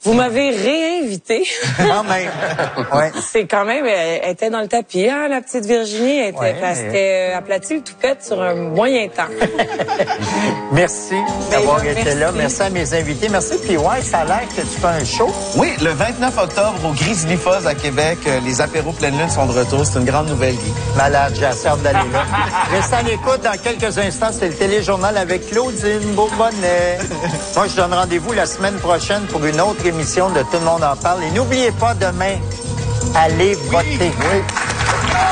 Vous m'avez réinvité. Quand même. Ouais. C'est quand même, elle était dans le tapis, hein, la petite Virginie. Elle s'était aplatie le toupette sur un moyen temps. Merci d'avoir été là. Merci à mes invités. Merci. Puis ouais, ça a l'air que tu fais un show. Oui, le 29 octobre au Grizzly Fuzz à Québec, les apéros pleine lune sont de retour. C'est une grande nouvelle, Guy. Malade, j'ai hâte d'aller là. Restez à l'écoute dans quelques instants. C'est le téléjournal avec Claudine Bourbonnet. Moi, je donne rendez-vous la semaine prochaine pour une autre émission de Tout le monde en parle. Et n'oubliez pas, demain, allez voter. Oui.